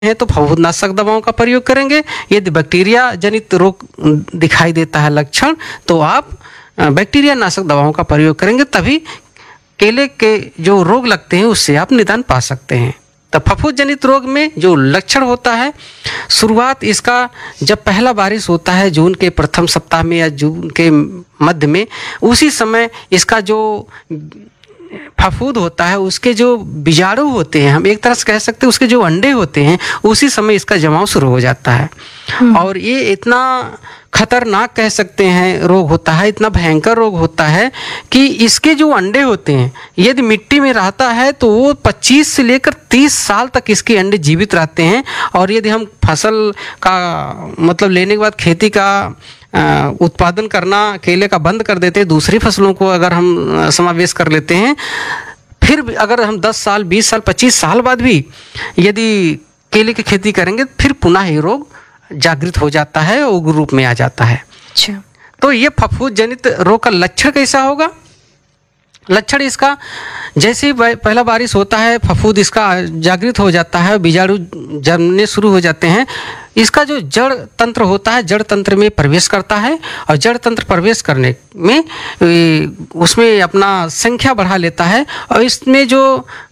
हैं तो फफूंदनाशक दवाओं का प्रयोग करेंगे। यदि बैक्टीरिया जनित रोग दिखाई देता है लक्षण, तो आप बैक्टीरिया नाशक दवाओं का प्रयोग करेंगे, तभी केले के जो रोग लगते हैं उससे आप निदान पा सकते हैं। तो फफूंद जनित रोग में जो लक्षण होता है, शुरुआत इसका जब पहला बारिश होता है जून के प्रथम सप्ताह में या जून के मध्य में, उसी समय इसका जो फफूंद होता है उसके जो बीजाणु होते हैं, हम एक तरह से कह सकते हैं उसके जो अंडे होते हैं, उसी समय इसका जमाव शुरू हो जाता है। और ये इतना खतरनाक कह सकते हैं रोग होता है, इतना भयंकर रोग होता है कि इसके जो अंडे होते हैं यदि मिट्टी में रहता है तो वो 25 से लेकर 30 साल तक इसके अंडे जीवित रहते हैं। और यदि हम फसल का मतलब लेने के बाद खेती का उत्पादन करना केले का बंद कर देते हैं, दूसरी फसलों को अगर हम समावेश कर लेते हैं, फिर अगर हम 10 साल 20 साल 25 साल बाद भी यदि केले की खेती करेंगे, फिर पुनः ये रोग जागृत हो जाता है, उग्र रूप में आ जाता है। अच्छा, तो ये फफूंद जनित रोग का लक्षण कैसा होगा? लक्षण इसका जैसे ही पहला बारिश होता है फफूंद इसका जागृत हो जाता है, बीजाणु जमने शुरू हो जाते हैं। इसका जो जड़ तंत्र होता है जड़ तंत्र में प्रवेश करता है, और जड़ तंत्र प्रवेश करने में उसमें अपना संख्या बढ़ा लेता है, और इसमें जो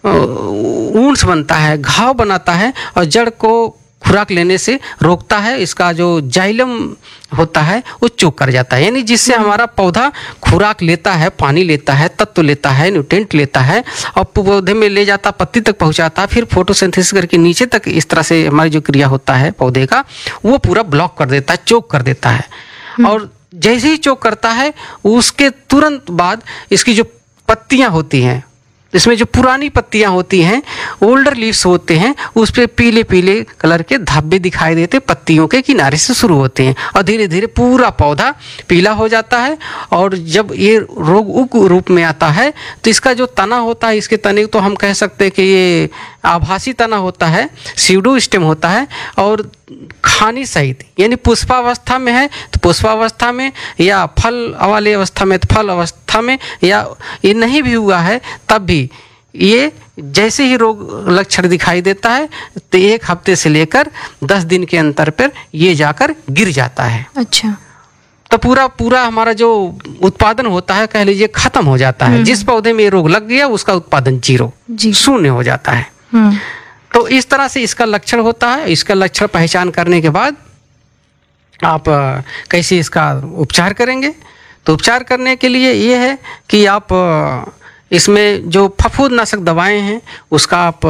ऊंस बनता है, घाव बनाता है, और जड़ को खुराक लेने से रोकता है। इसका जो जाइलम होता है वो चोक कर जाता है, यानी जिससे हमारा पौधा खुराक लेता है, पानी लेता है, तत्व लेता है, न्यूट्रिएंट लेता है, और पौधे में ले जाता, पत्ती तक पहुंचाता है, फिर फोटोसिंथेसिस करके नीचे तक इस तरह से हमारी जो क्रिया होता है पौधे का, वो पूरा ब्लॉक कर देता है, चोक कर देता है। और जैसे ही चोक करता है उसके तुरंत बाद इसकी जो पत्तियां होती हैं, इसमें जो पुरानी पत्तियां होती हैं, ओल्डर लीव्स होते हैं, उस पर पीले पीले कलर के धब्बे दिखाई देते, पत्तियों के किनारे से शुरू होते हैं, और धीरे धीरे पूरा पौधा पीला हो जाता है। और जब ये रोग उग्र रूप में आता है तो इसका जो तना होता है, इसके तने तो हम कह सकते हैं कि ये आभासी तना होता है, सीडो स्टेम होता है, और खानी सहित यानी पुष्पावस्था में है तो पुष्पावस्था में, या फल वाली अवस्था में तो फल अवस्था में, या ये नहीं भी हुआ है तब भी ये जैसे ही रोग लक्षण दिखाई देता है तो 1 हफ्ते से लेकर 10 दिन के अंतर पर ये जाकर गिर जाता है। अच्छा, तो पूरा हमारा जो उत्पादन होता है कह लीजिए खत्म हो जाता है। जिस पौधे में ये रोग लग गया उसका उत्पादन 0 शून्य हो जाता है। तो इस तरह से इसका लक्षण होता है। इसका लक्षण पहचान करने के बाद आप कैसे इसका उपचार करेंगे? तो उपचार करने के लिए ये है कि आप इसमें जो फफूंदनाशक दवाएं हैं उसका आप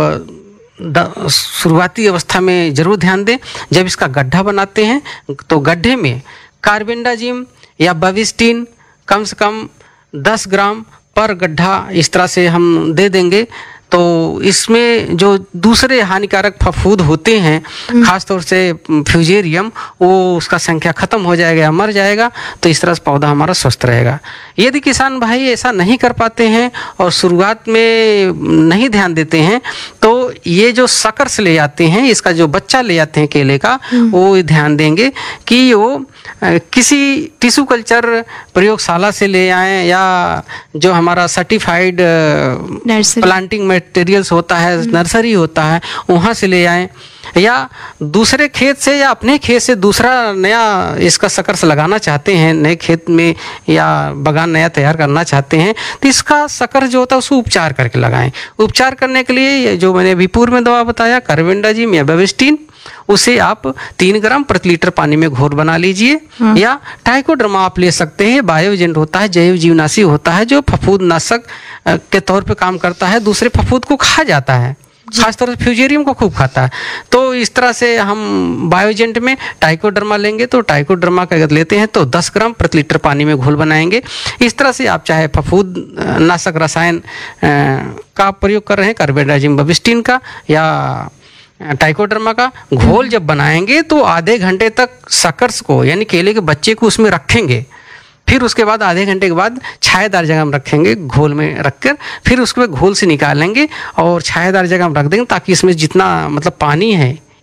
शुरुआती अवस्था में ज़रूर ध्यान दें। जब इसका गड्ढा बनाते हैं तो गड्ढे में कार्बेंडाजिम या बविस्टिन कम से कम 10 ग्राम पर गड्ढा इस तरह से हम दे देंगे, तो इसमें जो दूसरे हानिकारक फफूंद होते हैं, खासतौर से फ्यूजेरियम, वो उसका संख्या खत्म हो जाएगा या मर जाएगा। तो इस तरह से पौधा हमारा स्वस्थ रहेगा। यदि किसान भाई ऐसा नहीं कर पाते हैं और शुरुआत में नहीं ध्यान देते हैं, तो ये जो सकर्स ले जाते हैं, इसका जो बच्चा ले जाते हैं केले का, वो ध्यान देंगे कि वो किसी टिश्यू कल्चर प्रयोगशाला से ले आएँ, या जो हमारा सर्टिफाइड प्लांटिंग मटेरियल्स होता है, नर्सरी होता है, वहाँ से ले आएँ, या दूसरे खेत से या अपने खेत से दूसरा नया इसका सकर्स लगाना चाहते हैं, नए खेत में या बगान नया तैयार करना चाहते हैं, तो इसका सकर जो होता है उसको उपचार करके लगाएं। उपचार करने के लिए जो मैंने अभी पूर्व में दवा बताया, कार्बेंडाजिम या बेविस्टिन, उसे आप 3 ग्राम प्रति लीटर पानी में घोल बना लीजिए। या ट्राइकोडर्मा आप ले सकते हैं, बायो एजेंट होता है, जैव जीवनाशी होता है, जो फफूंदनाशक के तौर पे काम करता है, दूसरे फफूंद को खा जाता है, खासतौर से फ्यूजेरियम को खूब खाता है। तो इस तरह से हम बायोजेंट में ट्राइकोडर्मा लेंगे, तो ट्राइकोडर्मा का अगर लेते हैं तो 10 ग्राम प्रति लीटर पानी में घोल बनाएंगे। इस तरह से आप चाहे फफूंदनाशक रसायन का प्रयोग कर रहे हैं, कार्बेंडाजिम बविस्टिन का या ट्राइकोडर्मा का घोल जब बनाएंगे तो आधे घंटे तक सकर्स को यानी केले के बच्चे को उसमें रखेंगे। फिर उसके बाद आधे घंटे के बाद छायादार जगह में रखेंगे, घोल में रखकर फिर उसके बाद घोल से निकालेंगे और छायादार जगह में रख देंगे, ताकि इसमें जितना मतलब पानी है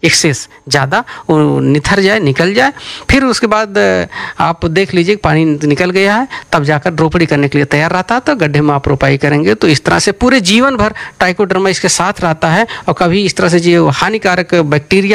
एक्सेस ज़्यादा वो निथर जाए, निकल जाए। फिर उसके बाद आप देख लीजिए पानी निकल गया है, तब जाकर रोपड़ी करने के लिए तैयार रहता है, तो गड्ढे में आप रोपाई करेंगे। तो इस तरह से पूरे जीवन भर ट्राइकोडर्मा इसके साथ रहता है और कभी इस तरह से जो हानिकारक बैक्टीरिया